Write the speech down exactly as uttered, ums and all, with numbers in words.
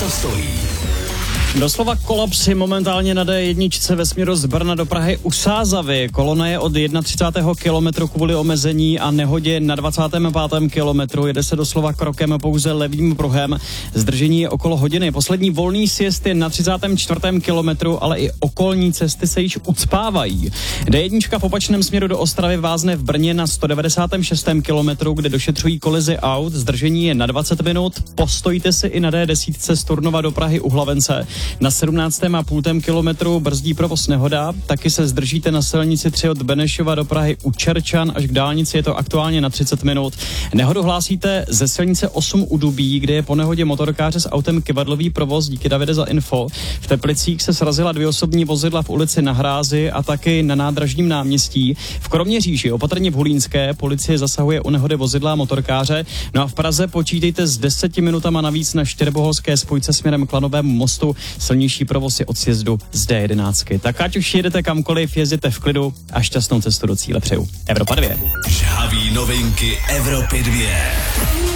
to stojí. Doslova kolaps je momentálně na dé jedna ve směru z Brna do Prahy u Sázavy. Kolona je od třicátého prvního kilometru kvůli omezení a nehodě na dvacátém pátém kilometru. Jede se doslova krokem pouze levým pruhem. Zdržení je okolo hodiny. Poslední volný sjezd je na třicátém čtvrtém kilometru, ale i okolní cesty se již ucpávají. dé jedna v opačném směru do Ostravy vázne v Brně na sto devadesátém šestém kilometru, kde došetřují kolizi aut. Zdržení je na dvacet minut. Postojte si i na dé deset z Turnova do Prahy u Hlavence. Na sedmnáctém a půl kilometru brzdí provoz nehoda, taky se zdržíte na silnici tři od Benešova do Prahy u Čerčan, až k dálnici je to aktuálně na třicet minut. Nehodu hlásíte ze silnice osm u Dubí, kde je po nehodě motorkáře s autem kyvadlový provoz, díky Davide za info. V Teplicích se srazila dvě osobní vozidla v ulici Na Hrázi a taky na Nádražním náměstí. V Kroměříži, opatrně v Hulínské, policie zasahuje u nehody vozidla a motorkáře. No a v Praze počítejte s deseti minutama navíc na Štěrboholské spojce směrem k Lanovému mostu. Silnější provoz je od sjezdu z dé jedenáct. Tak ať už jedete kamkoliv, jezděte v klidu a šťastnou cestu do cíle přeju. Evropa dvě. Žhavý novinky Evropy dvě.